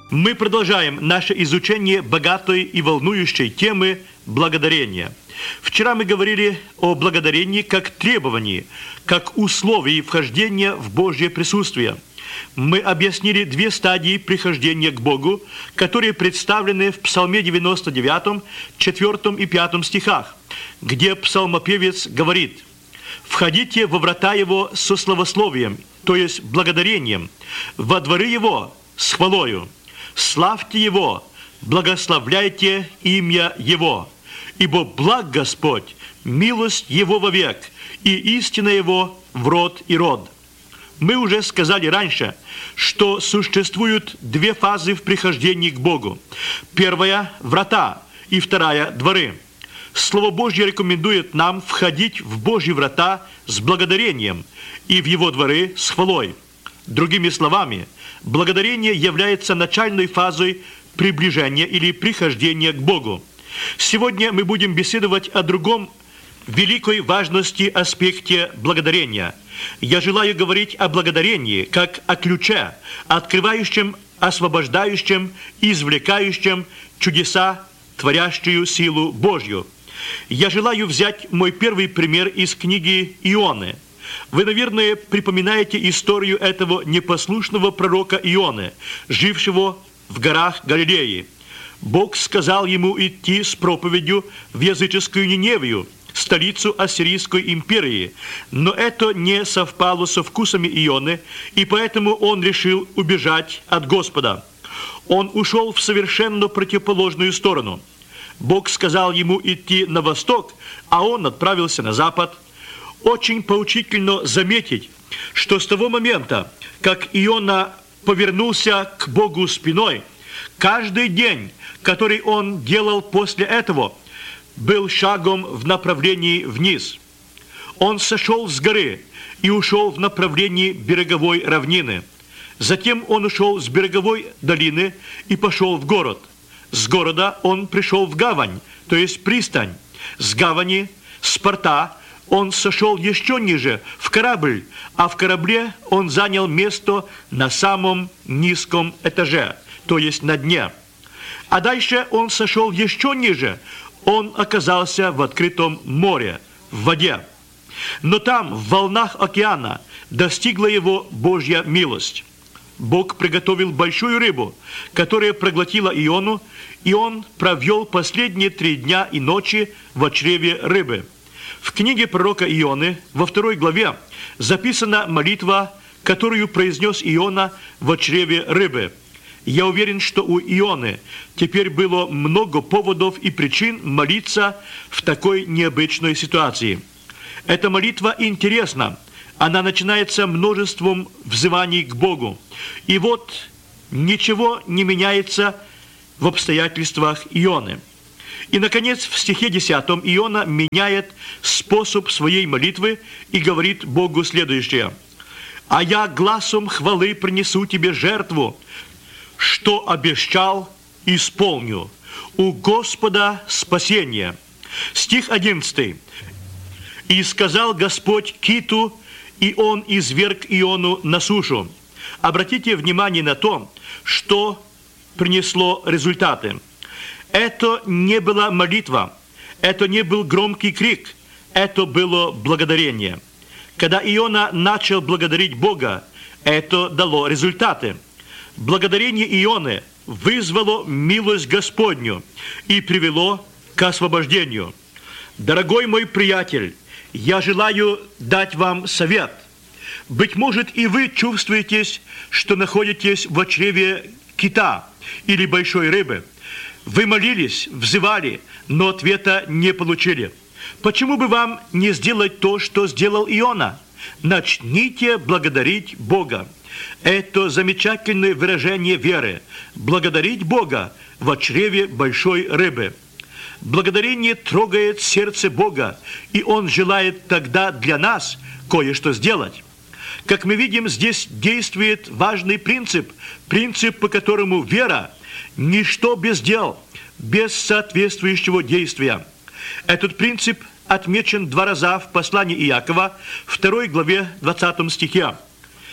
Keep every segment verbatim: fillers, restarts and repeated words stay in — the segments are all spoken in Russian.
Мы продолжаем наше изучение богатой и волнующей темы благодарения. Вчера мы говорили о благодарении как требовании, как условии вхождения в Божье присутствие. Мы объяснили две стадии прихождения к Богу, которые представлены в Псалме девяносто девятом, четвёртом и пятом стихах, где псалмопевец говорит: «Входите во врата Его со славословием, то есть благодарением, во дворы Его с хвалою, славьте Его, благословляйте имя Его, ибо благ Господь, милость Его вовек, и истина Его в род и род». Мы уже сказали раньше, что существуют две фазы в прихождении к Богу. Первая – врата, и вторая – дворы. Слово Божье рекомендует нам входить в Божьи врата с благодарением и в Его дворы с хвалой. Другими словами, благодарение является начальной фазой приближения или прихождения к Богу. Сегодня мы будем беседовать о другом великой важности аспекте благодарения. Я желаю говорить о благодарении как о ключе, открывающем, освобождающем, извлекающем чудеса, творящую силу Божью. Я желаю взять мой первый пример из книги Ионы. Вы, наверное, припоминаете историю этого непослушного пророка Ионы, жившего в горах Галилеи. Бог сказал ему идти с проповедью в языческую Ниневию, столицу Ассирийской империи, но это не совпало со вкусами Ионы, и поэтому он решил убежать от Господа. Он ушел в совершенно противоположную сторону. Бог сказал ему идти на восток, а он отправился на запад. Очень поучительно заметить, что с того момента, как Иона повернулся к Богу спиной, каждый день, который он делал после этого, был шагом в направлении вниз. Он сошел с горы и ушел в направлении береговой равнины. Затем он ушел с береговой долины и пошел в город. С города он пришел в гавань, то есть пристань. С гавани, с порта, он сошел еще ниже, в корабль, а в корабле он занял место на самом низком этаже, то есть на дне. А дальше он сошел еще ниже, он оказался в открытом море, в воде. Но там, в волнах океана, достигла его Божья милость. Бог приготовил большую рыбу, которая проглотила Иону, и он провел последние три дня и ночи в чреве рыбы. В книге пророка Ионы, во второй главе, записана молитва, которую произнес Иона в чреве рыбы. Я уверен, что у Ионы теперь было много поводов и причин молиться в такой необычной ситуации. Эта молитва интересна. Она начинается множеством взываний к Богу. И вот ничего не меняется в обстоятельствах Ионы. И, наконец, в стихе десятом Иона меняет способ своей молитвы и говорит Богу следующее: «А я гласом хвалы принесу тебе жертву, что обещал, исполню. У Господа спасение». Стих одиннадцатый. «И сказал Господь киту, и он изверг Иону на сушу». Обратите внимание на то, что принесло результаты. Это не была молитва, это не был громкий крик, это было благодарение. Когда Иона начал благодарить Бога, это дало результаты. Благодарение Ионы вызвало милость Господню и привело к освобождению. Дорогой мой приятель, я желаю дать вам совет. Быть может, и вы чувствуете, что находитесь в чреве кита или большой рыбы. Вы молились, взывали, но ответа не получили. Почему бы вам не сделать то, что сделал Иона? Начните благодарить Бога. Это замечательное выражение веры. Благодарить Бога в чреве большой рыбы. Благодарение трогает сердце Бога, и Он желает тогда для нас кое-что сделать. Как мы видим, здесь действует важный принцип, принцип, по которому вера – ничто без дел, без соответствующего действия. Этот принцип отмечен два раза в послании Иакова, второй главе, двадцатом стихе.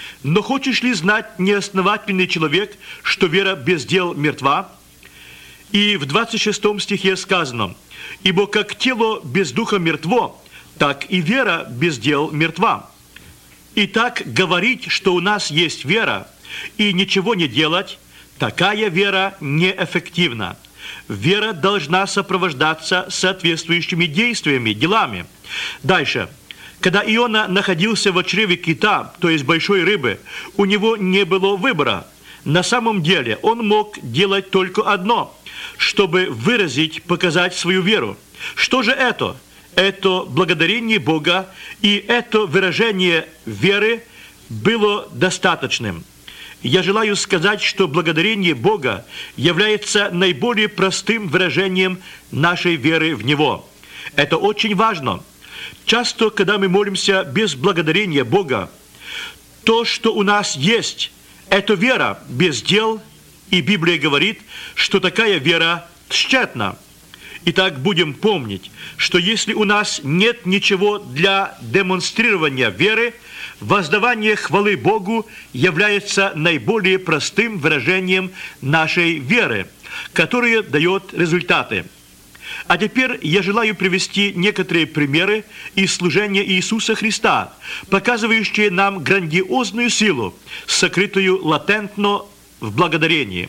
Но хочешь ли знать, неосновательный человек, что вера без дел мертва? И в двадцать шестом стихе сказано: «Ибо как тело без духа мертво, так и вера без дел мертва». Итак, говорить, что у нас есть вера, и ничего не делать, такая вера неэффективна. Вера должна сопровождаться соответствующими действиями, делами. Дальше. Когда Иона находился в чреве кита, то есть большой рыбы, у него не было выбора. На самом деле он мог делать только одно, чтобы выразить, показать свою веру. Что же это? Это благодарение Бога, и это выражение веры было достаточным. Я желаю сказать, что благодарение Бога является наиболее простым выражением нашей веры в Него. Это очень важно. Часто, когда мы молимся без благодарения Бога, то, что у нас есть, это вера без дел, и Библия говорит, что такая вера тщетна. Итак, будем помнить, что если у нас нет ничего для демонстрирования веры, воздавание хвалы Богу является наиболее простым выражением нашей веры, которое дает результаты. А теперь я желаю привести некоторые примеры из служения Иисуса Христа, показывающие нам грандиозную силу, сокрытую латентно в благодарении.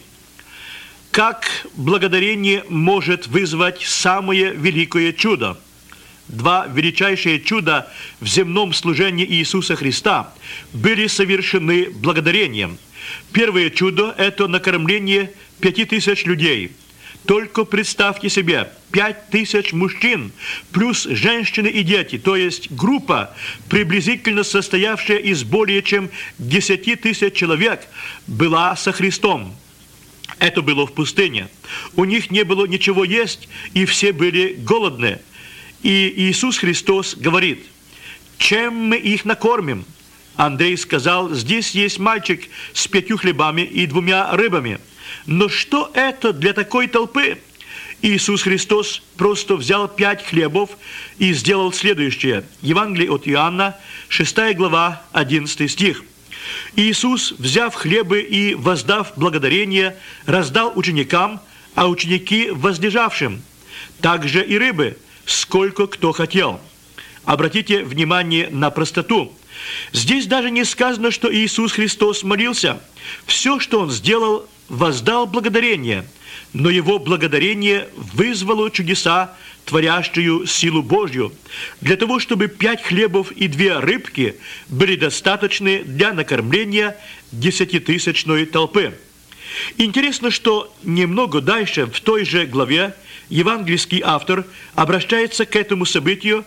Как благодарение может вызвать самое великое чудо? Два величайшие чуда в земном служении Иисуса Христа были совершены благодарением. Первое чудо – это накормление пяти тысяч людей. Только представьте себе, пять тысяч мужчин, плюс женщины и дети, то есть группа, приблизительно состоявшая из более чем десяти тысяч человек, была со Христом. Это было в пустыне. У них не было ничего есть, и все были голодны. И Иисус Христос говорит: «Чем мы их накормим?» Андрей сказал: «Здесь есть мальчик с пятью хлебами и двумя рыбами». Но что это для такой толпы? Иисус Христос просто взял пять хлебов и сделал следующее. Евангелие от Иоанна, шестая глава, одиннадцатый стих. Иисус, взяв хлебы и воздав благодарение, раздал ученикам, а ученики возлежавшим. Также и рыбы, сколько кто хотел. Обратите внимание на простоту. Здесь даже не сказано, что Иисус Христос молился. Все, что Он сделал, воздал благодарение, но Его благодарение вызвало чудеса, творящую силу Божью, для того, чтобы пять хлебов и две рыбки были достаточны для накормления десятитысячной толпы. Интересно, что немного дальше, в той же главе, евангельский автор обращается к этому событию,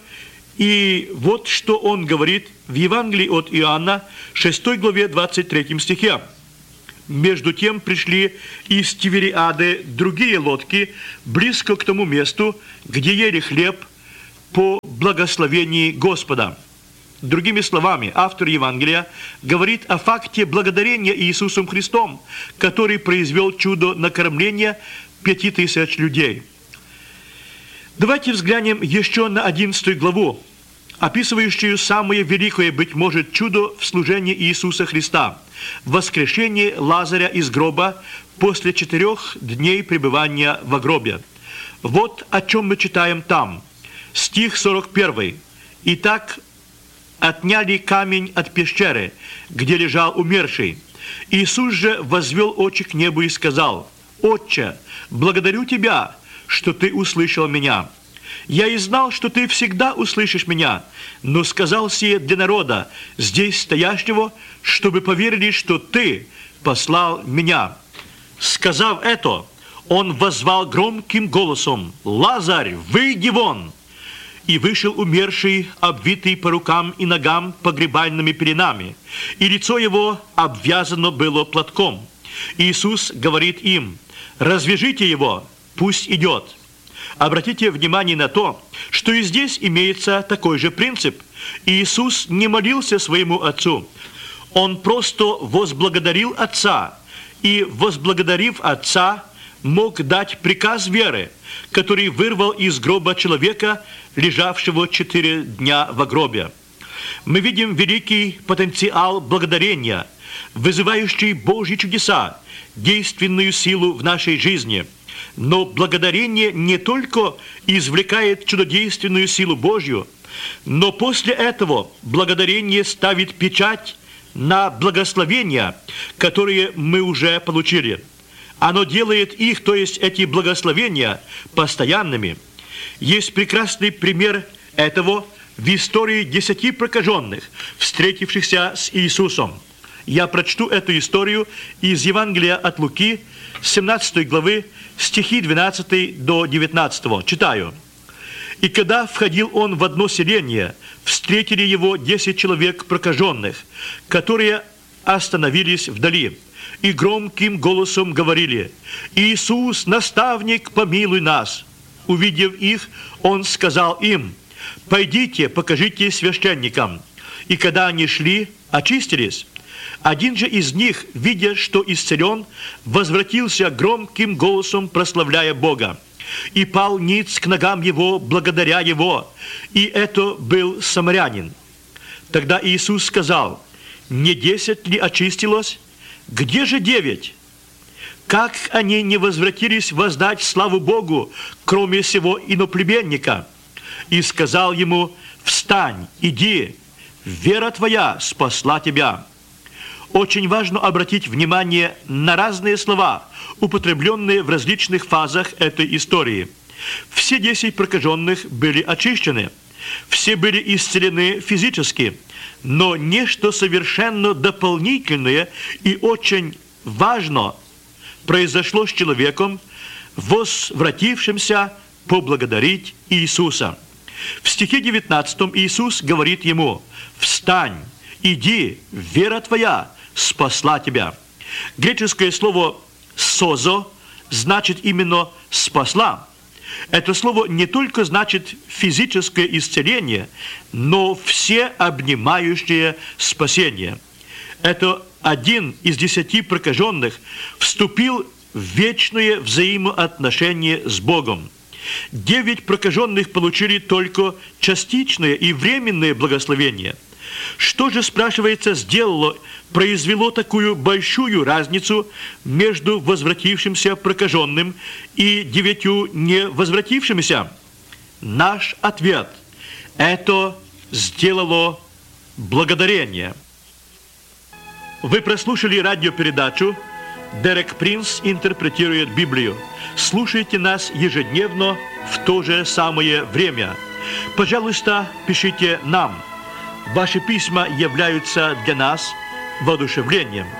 и вот что он говорит в Евангелии от Иоанна, шестой главе, двадцать третьем стихе. «Между тем пришли из Тивериады другие лодки близко к тому месту, где ели хлеб по благословении Господа». Другими словами, автор Евангелия говорит о факте благодарения Иисусом Христом, который произвел чудо накормления пяти тысяч людей. Давайте взглянем еще на одиннадцатую главу, описывающую самое великое, быть может, чудо в служении Иисуса Христа – воскрешение Лазаря из гроба после четырех дней пребывания в гробе. Вот о чем мы читаем там. Стих сорок первый. «Итак, отняли камень от пещеры, где лежал умерший. Иисус же возвел очи к небу и сказал: „Отче, благодарю Тебя, что Ты услышал меня. Я и знал, что Ты всегда услышишь меня, но сказал сие для народа, здесь стоящего, чтобы поверили, что Ты послал меня». Сказав это, Он воззвал громким голосом: «Лазарь, выйди вон!» И вышел умерший, обвитый по рукам и ногам погребальными пеленами, и лицо его обвязано было платком. Иисус говорит им: «Развяжите его, пусть идет». Обратите внимание на то, что и здесь имеется такой же принцип. Иисус не молился своему Отцу. Он просто возблагодарил Отца, и, возблагодарив Отца, мог дать приказ веры, который вырвал из гроба человека, лежавшего четыре дня во гробе. Мы видим великий потенциал благодарения, вызывающий Божьи чудеса, действенную силу в нашей жизни. Но благодарение не только извлекает чудодейственную силу Божью, но после этого благодарение ставит печать на благословения, которые мы уже получили. Оно делает их, то есть эти благословения, постоянными. Есть прекрасный пример этого в истории десяти прокаженных, встретившихся с Иисусом. Я прочту эту историю из Евангелия от Луки, семнадцатой главы, стихи двенадцатый до девятнадцатого. Читаю. «И когда входил он в одно селение, встретили его десять человек прокаженных, которые остановились вдали, и громким голосом говорили: „Иисус, наставник, помилуй нас!“ Увидев их, он сказал им: „Пойдите, покажите священникам“. И когда они шли, очистились. Один же из них, видя, что исцелен, возвратился громким голосом, прославляя Бога, и пал ниц к ногам его, благодаря его. И это был самарянин. Тогда Иисус сказал: „Не десять ли очистилось? Где же девять? Как они не возвратились воздать славу Богу, кроме сего иноплеменника?“ И сказал ему: „Встань, иди, вера твоя спасла тебя“». Очень важно обратить внимание на разные слова, употребленные в различных фазах этой истории. Все десять прокаженных были очищены, все были исцелены физически, но нечто совершенно дополнительное и очень важно произошло с человеком, возвратившимся поблагодарить Иисуса. В стихе девятнадцатом Иисус говорит ему: «Встань, иди, вера твоя спасла тебя». Греческое слово «созо» значит именно «спасла». Это слово не только значит физическое исцеление, но всеобнимающее спасение. Это один из десяти прокаженных вступил в вечное взаимоотношение с Богом. Девять прокаженных получили только частичное и временное благословение. Что же, спрашивается, сделало, произвело такую большую разницу между возвратившимся прокаженным и девятью не возвратившимися? Наш ответ – это сделало благодарение. Вы прослушали радиопередачу «Дерек Принц интерпретирует Библию». Слушайте нас ежедневно в то же самое время. Пожалуйста, пишите нам. Ваши письма являются для нас воодушевлением.